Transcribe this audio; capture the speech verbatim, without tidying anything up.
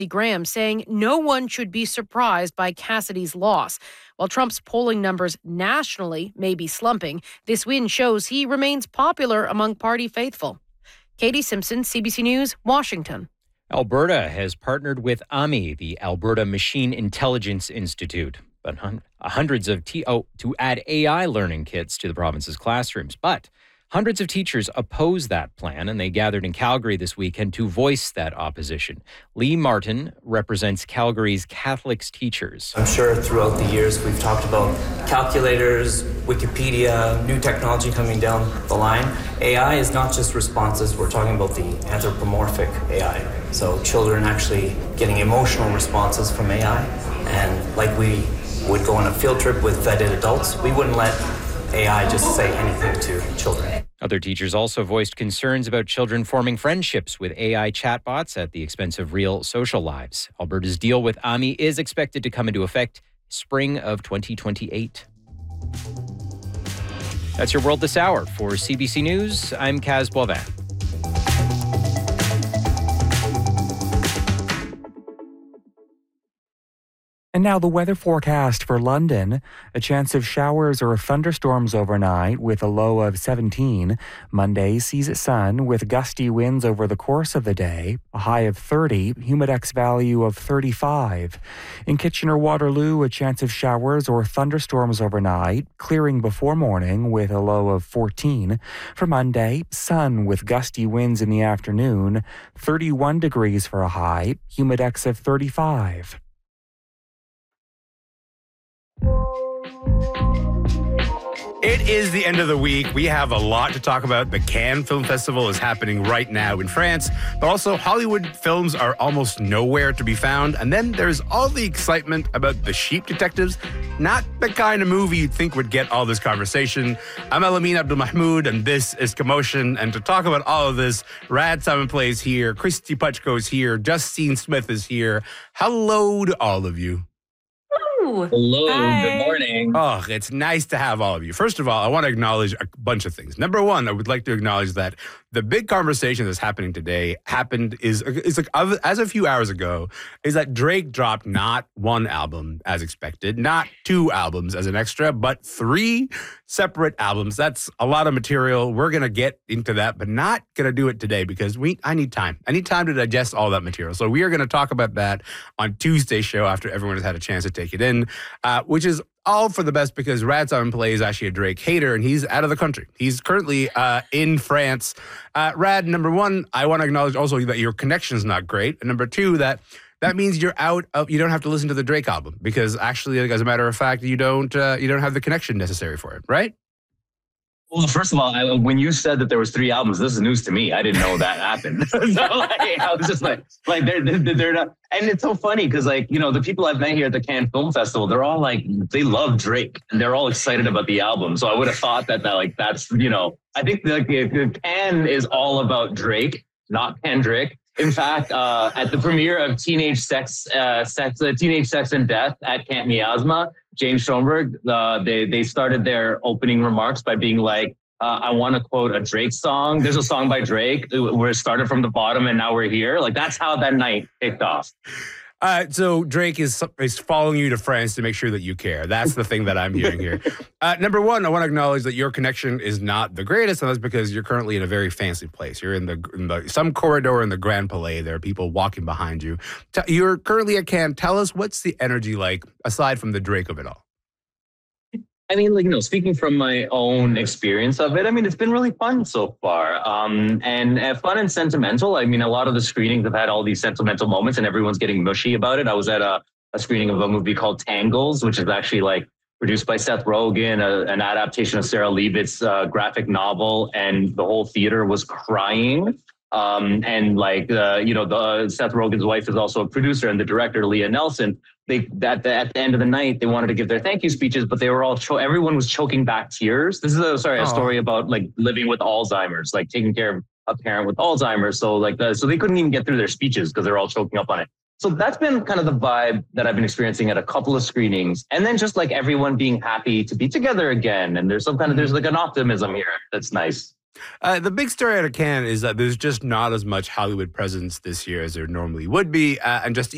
Graham saying no one should be surprised by Cassidy's loss. While Trump's polling numbers nationally may be slumping, this win shows he remains popular among party faithful. Katie Simpson, C B C News, Washington. Alberta has partnered with A M I, the Alberta Machine Intelligence Institute, but hun- hundreds of te- oh, to add A I learning kits to the province's classrooms. But hundreds of teachers oppose that plan, and they gathered in Calgary this weekend to voice that opposition. Lee Martin represents Calgary's Catholics teachers. I'm sure throughout the years we've talked about calculators, Wikipedia, new technology coming down the line. A I is not just responses, we're talking about the anthropomorphic A I. So children actually getting emotional responses from A I. And like we would go on a field trip with vetted adults, we wouldn't let A I just say anything to children. Other teachers also voiced concerns about children forming friendships with A I chatbots at the expense of real social lives. Alberta's deal with A M I is expected to come into effect spring of twenty twenty-eight. That's your World This Hour. For C B C News, I'm Kaz Boivin. And now the weather forecast for London. A chance of showers or thunderstorms overnight with a low of seventeen. Monday sees sun with gusty winds over the course of the day. A high of thirty, humidex value of thirty-five. In Kitchener-Waterloo, a chance of showers or thunderstorms overnight, clearing before morning with a low of fourteen. For Monday, sun with gusty winds in the afternoon. thirty-one degrees for a high, humidex of thirty-five. It is the end of the week. We have a lot to talk about. The Cannes Film Festival is happening right now in France, but also Hollywood films are almost nowhere to be found. And then there's all the excitement about The Sheep Detectives, not the kind of movie you'd think would get all this conversation. I'm Elamin Abdelmahmoud, and this is Commotion. And to talk about all of this, Rad Simon Play's here, Christy Puchko's here, Justine Smith is here. Hello to all of you. Hello, Hi. Good morning. Oh, it's nice to have all of you. First of all, I want to acknowledge a bunch of things. Number one, I would like to acknowledge that the big conversation that's happening today happened is, is like as a few hours ago, is that Drake dropped not one album as expected, not two albums as an extra, but three separate albums. That's a lot of material. We're going to get into that, but not going to do it today because we I need time. I need time to digest all that material. So we are going to talk about that on Tuesday's show after everyone has had a chance to take it in, uh, which is all for the best because Rad Simon Play is actually a Drake hater and he's out of the country. He's currently uh, in France. Uh, Rad, number one, I want to acknowledge also that your connection's not great. And number two, that that means you're out of, you don't have to listen to the Drake album because actually, like, as a matter of fact, you don't uh, you don't have the connection necessary for it, right? Well, first of all, I, when you said that there was three albums, this is news to me. I didn't know that happened. so like, I was just like, like they're, they're they're not. And it's so funny because, like, you know, the people I've met here at the Cannes Film Festival, they're all like, they love Drake and they're all excited about the album. So I would have thought that that like that's, you know, I think the, the Cannes is all about Drake, not Kendrick. In fact, uh, at the premiere of Teenage Sex, uh, Sex, uh, Teenage Sex and Death at Camp Miasma, James Schoenberg, uh, they they started their opening remarks by being like, uh, "I want to quote a Drake song. There's a song by Drake where it started from the bottom and now we're here." Like that's how that night kicked off. Uh, so Drake is is following you to France to make sure that you care. That's the thing that I'm hearing here. Uh, number one, I want to acknowledge that your connection is not the greatest, and that's because you're currently in a very fancy place. You're in the, in the some corridor in the Grand Palais. There are people walking behind you. T- you're currently at Cannes. Tell us, what's the energy like aside from the Drake of it all? I mean, like, you know, speaking from my own experience of it, I mean, it's been really fun so far. Um, and uh, fun and sentimental. I mean, a lot of the screenings have had all these sentimental moments and everyone's getting mushy about it. I was at a, a screening of a movie called Tangles, which is actually like produced by Seth Rogen, a, an adaptation of Sarah Liebetz's uh, graphic novel. And the whole theater was crying. Um, and like, uh, you know, the Seth Rogen's wife is also a producer and the director, Leah Nelson. They at the, at the end of the night, they wanted to give their thank you speeches, but they were all cho- everyone was choking back tears. This is a sorry a story about like living with Alzheimer's, like taking care of a parent with Alzheimer's. So like the, so they couldn't even get through their speeches because they're all choking up on it. So that's been kind of the vibe that I've been experiencing at a couple of screenings, and then just like everyone being happy to be together again. And there's some kind of there's like an optimism here that's nice. Uh, the big story out of Cannes is that there's just not as much Hollywood presence this year as there normally would be. Uh, and just